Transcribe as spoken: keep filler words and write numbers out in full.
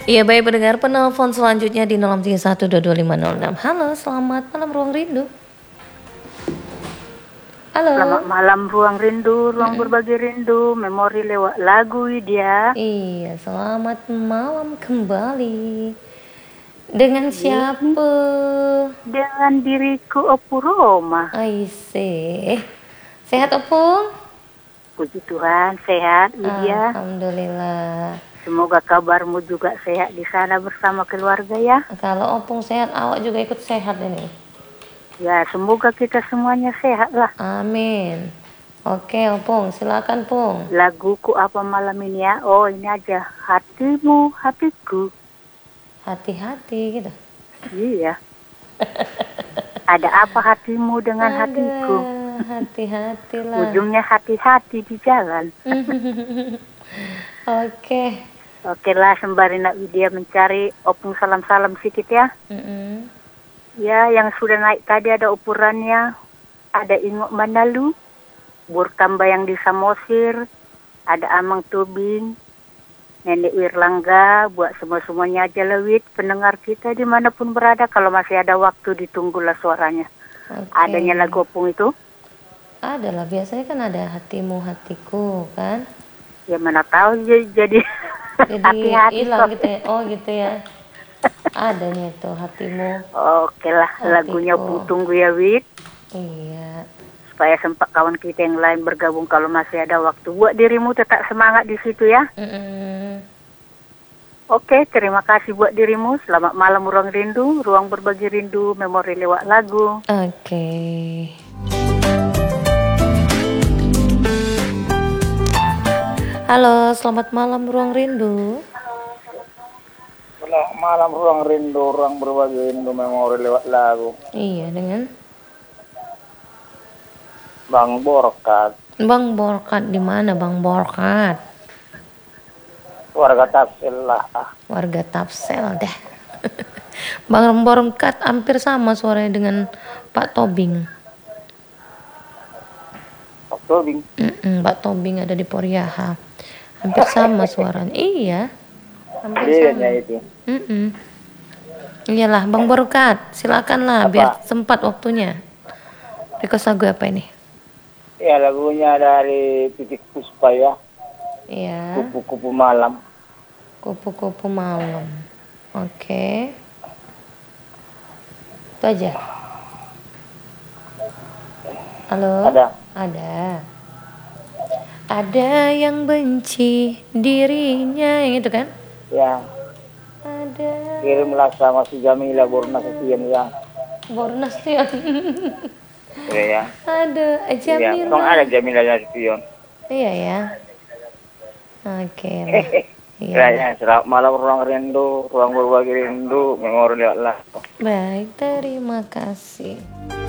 Iya baik pendengar, penelpon selanjutnya di nol tiga satu dua dua lima nol enam. Halo, selamat malam Ruang Rindu. Halo. Selamat malam Ruang Rindu, Ruang Mm-mm. Berbagi Rindu, memori lewat lagu Widya. Iya, selamat malam kembali. Dengan Ini siapa? dengan diriku Opu Roma. Aise. Sehat Opung? Puji Tuhan, sehat Widya. Alhamdulillah. Semoga kabarmu juga sehat di sana bersama keluarga ya. Kalau Opung sehat, awak juga ikut sehat ini. Ya, semoga kita semuanya sehat lah. Amin. Oke Opung, silakan Pung. Laguku apa malam ini ya? Oh ini aja, hatimu, hatiku. Hati-hati gitu. Iya. Ada apa hatimu dengan Ada, hatiku? hati-hatilah. Ujungnya hati-hati di jalan. Oke. Oke lah, sembari Nak Widya mencari Opung salam-salam sedikit ya. Mm-mm. Ya, yang sudah naik tadi ada ukurannya. Ada Ingok Manalu, Burkamba yang di Samosir, ada Amang Tubing, Nenek Wirlangga, buat semua-semuanya aja lewit pendengar kita dimanapun berada. Kalau masih ada waktu, ditunggulah suaranya. Oke. Adanya lagu Opung itu? Ada lah, biasanya kan ada hatimu hatiku kan. Ya mana tahu j- jadi Jadi hati-hati hilang kok. gitu ya. Oh gitu ya. Adanya tuh hatimu. Oke lah, Hatiku. lagunya Opung tunggu ya Wid. Iya. Supaya sempat kawan kita yang lain bergabung kalau masih ada waktu. Buat dirimu tetap semangat di situ ya. Mm-mm. Oke, terima kasih buat dirimu. Selamat malam Ruang Rindu, Ruang Berbagi Rindu, memori lewat lagu. Oke. Halo, selamat malam Ruang Rindu. Selamat malam Ruang Rindu, Ruang Berbagi Rindu, memori lewat lagu. Iya, dengan Bang Borkat, Bang Borkat. Di mana Bang Borkat? warga Tapsil lah. Warga Tapsel deh. Bang Borkat hampir sama suaranya dengan Pak Tobing. Pak Tobing. Mm-mm, Pak Tobing ada di Poriaha. Hampir sama suaranya. Iya. Hampir Iya sama. itu. Mm-mm. Iyalah, Bang Borkat, silakanlah Apa? biar sempat waktunya. Request lagu apa ini? Ya lagunya dari Titik Puspa ya. Iya. Kupu-kupu malam. Kupu-kupu malam. Oke. Itu aja. Halo? Ada. Ada. Ada yang benci dirinya, yang itu kan? Ya. Ada. Kirimlah sama si Jamila Borna Sekian ya. Bornas Tion. Iya ya. Ada Iya. Jamila. Emang ada Jamila Sekian. Iya ya. Oke. Ya, Iya. ya. Selamat malam Ruang Rindu, Ruang Berbagi Rindu, memori lewat lagu. Baik, terima kasih.